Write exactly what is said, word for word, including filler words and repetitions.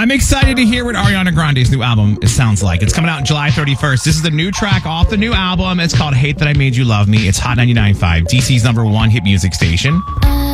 I'm excited to hear what Ariana Grande's new album sounds like. It's coming out July thirty-first. This is the new track off the new album. It's called Hate That I Made You Love Me. It's Hot ninety-nine point five, D C's number one hit music station.